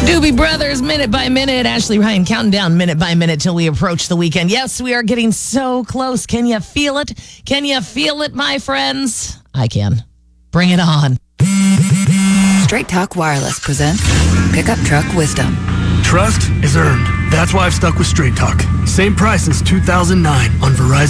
Doobie Brothers, Minute by Minute. Ashley Ryan counting down minute by minute till we approach the weekend. Yes, we are getting so close. Can you feel it? Can you feel it, my friends? I can. Bring it on. Straight Talk Wireless presents Pickup Truck Wisdom. Trust is earned. That's why I've stuck with Straight Talk. Same price since 2009 on Verizon.